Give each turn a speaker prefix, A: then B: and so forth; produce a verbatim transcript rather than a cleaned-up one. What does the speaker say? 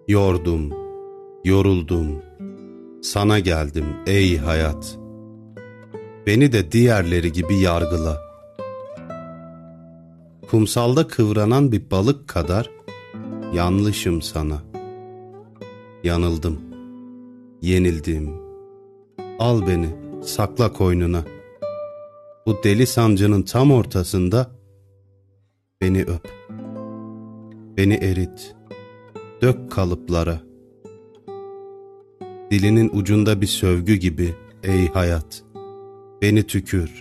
A: Yordum, yoruldum, sana geldim ey hayat. Beni de diğerleri gibi yargıla. Kumsalda kıvranan bir balık kadar yanlışım sana. Yanıldım, yenildim. Al beni, sakla koynuna. Bu deli sancının tam ortasında beni öp. Beni erit, dök kalıplara. Dilinin ucunda bir sövgü gibi ey hayat. Beni tükür,